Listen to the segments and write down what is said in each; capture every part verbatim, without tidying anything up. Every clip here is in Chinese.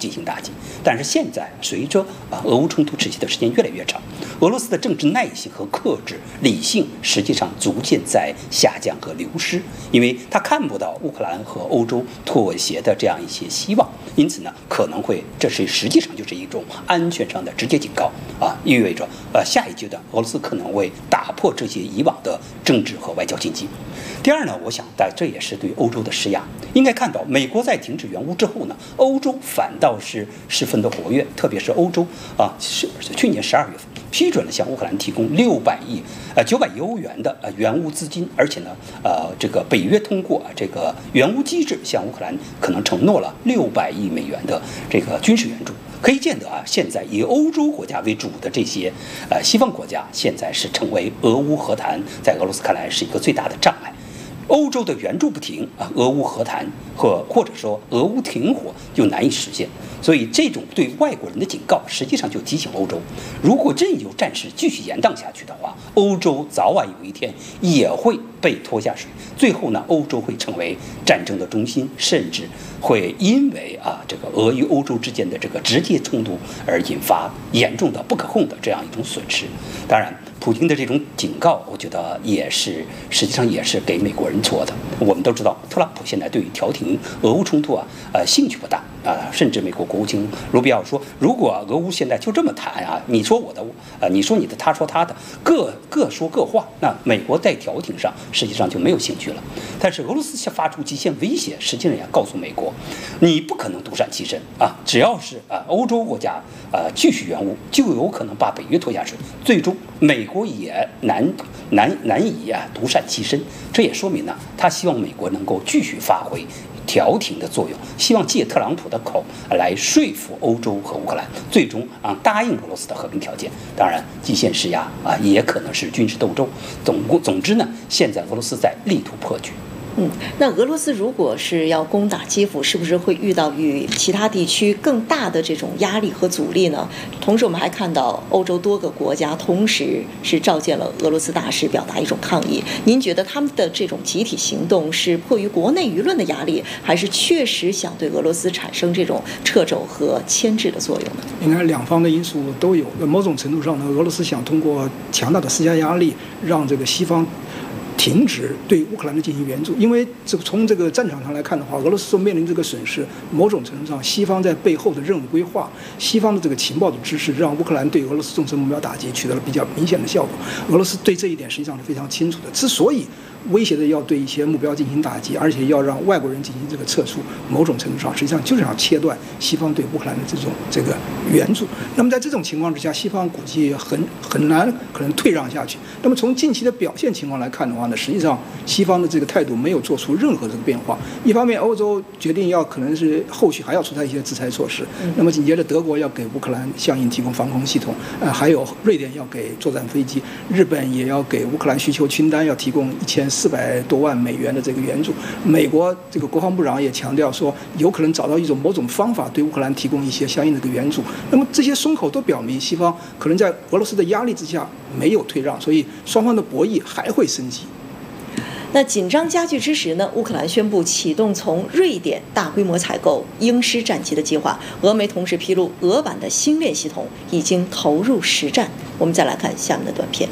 进行打击。但是现在随着啊俄乌冲突持续的时间越来越长，俄罗斯的政治耐性和克制理性实际上逐渐在下降和流失，因为他看不到乌克兰和欧洲妥协的这样一些希望，因此呢可能会这是实际上就是一种安全上的直接警告啊，意味着呃下一阶段俄罗斯可能会打破这些以往的政治和外交禁忌。第二呢，我想但这也是对欧洲的施压。应该看到，美国在停止援乌之后呢，欧洲反倒是十分的活跃，特别是欧洲啊，是去年十二月份批准了向乌克兰提供六百亿呃九百亿欧元的呃援乌资金，而且呢呃这个北约通过这个援乌机制，向乌克兰可能承诺了六百亿美元的这个军事援助。可以见得啊，现在以欧洲国家为主的这些呃西方国家，现在是成为俄乌和谈在俄罗斯看来是一个最大的障碍。欧洲的援助不停啊，俄乌和谈和或者说俄乌停火就难以实现，所以这种对外国人的警告，实际上就提醒欧洲，如果真有战事继续延宕下去的话，欧洲早晚有一天也会被拖下水，最后呢，欧洲会成为战争的中心，甚至会因为啊这个俄与欧洲之间的这个直接冲突而引发严重的不可控的这样一种损失。当然，普京的这种警告，我觉得也是实际上也是给美国人戳的。我们都知道，特朗普现在对于调停俄乌冲突啊，呃，兴趣不大啊、呃，甚至美国国务卿卢比奥说，如果俄乌现在就这么谈啊，你说我的，啊、呃，你说你的，他说他的，各各说各话，那美国在调停上实际上就没有兴趣了。但是俄罗斯发出极限威胁，实际上也告诉美国，你不可能独善其身啊，只要是啊、呃、欧洲国家啊、呃、继续援乌，就有可能把北约拖下水，最终美国也难难难以啊独善其身。这也说明呢，他希望美国能够继续发挥调停的作用，希望借特朗普的口来说服欧洲和乌克兰，最终啊答应俄罗斯的和平条件。当然，极限施压啊也可能是军事斗争。总总之呢，现在俄罗斯在力图破局。 嗯，那俄罗斯如果是要攻打基辅，是不是会遇到与其他地区更大的这种压力和阻力呢？同时，我们还看到欧洲多个国家同时是召见了俄罗斯大使，表达一种抗议。您觉得他们的这种集体行动是迫于国内舆论的压力，还是确实想对俄罗斯产生这种掣肘和牵制的作用呢？ 应该两方的因素都有。某种程度上呢，俄罗斯想通过强大的施加压力，让这个西方停止对乌克兰的进行援助，因为这个从这个战场上来看的话，俄罗斯所面临这个损失，某种程度上，西方在背后的任务规划、西方的这个情报的支持，让乌克兰对俄罗斯重视目标打击取得了比较明显的效果。俄罗斯对这一点实际上是非常清楚的。之所以威胁的要对一些目标进行打击，而且要让外国人进行这个撤出，某种程度上实际上就是要切断西方对乌克兰的这种这个援助。那么在这种情况之下，西方估计很很难可能退让下去。那么从近期的表现情况来看的话呢，实际上西方的这个态度没有做出任何这个变化。一方面，欧洲决定要可能是后续还要出台一些制裁措施，那么紧接着德国要给乌克兰相应提供防空系统，呃，还有瑞典要给作战飞机，日本也要给乌克兰需求清单要提供一千四百多万美元的这个援助。美国这个国防部长也强调说，有可能找到一种某种方法对乌克兰提供一些相应的这个援助。那么这些松口都表明，西方可能在俄罗斯的压力之下没有退让，所以双方的博弈还会升级。 那紧张加剧之时呢，乌克兰宣布启动从瑞典大规模采购鹰狮战机的计划。俄媒同时披露，俄版的星链系统已经投入实战。我们再来看下面的短片。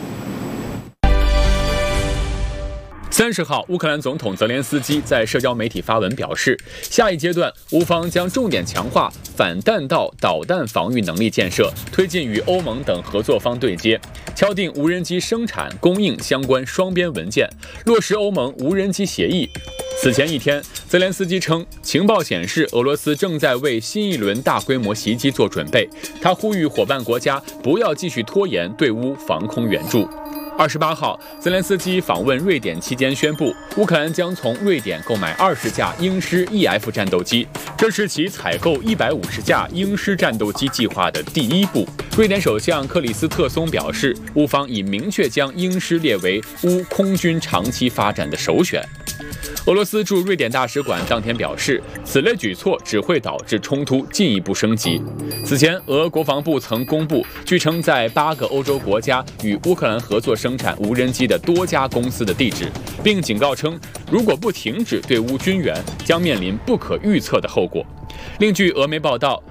三十号，乌克兰总统泽连斯基在社交媒体发文表示，下一阶段乌方将重点强化反弹道导弹防御能力建设，推进与欧盟等合作方对接，敲定无人机生产供应相关双边文件，落实欧盟无人机协议。此前一天，泽连斯基称，情报显示俄罗斯正在为新一轮大规模袭击做准备。他呼吁伙伴国家不要继续拖延对乌防空援助。二十八号，泽连斯基访问瑞典期间宣布，乌克兰将从瑞典购买二十架鹰狮 E F 战斗机，这是其采购一百五十架鹰狮战斗机计划的第一步。瑞典首相克里斯特松表示，乌方已明确将鹰狮列为乌空军长期发展的首选。俄罗斯驻瑞典大使馆当天表示，此类举措只会导致冲突进一步升级。此前，俄国防部曾公布，据称在八个欧洲国家与乌克兰合作生产无人机的多家公司的地址，并警告称，如果不停止对乌军援，将面临不可预测的后果。另据俄媒报道，